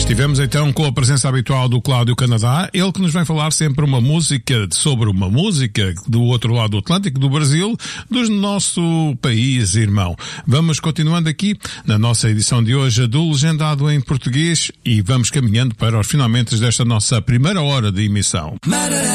Estivemos então com a presença habitual do Cláudio Canadá, ele que nos vai falar sempre sobre uma música do outro lado do Atlântico, do Brasil, do nosso país irmão. Vamos continuando aqui na nossa edição de hoje do Legendado em Português e vamos caminhando para os finalmente desta nossa primeira hora de emissão.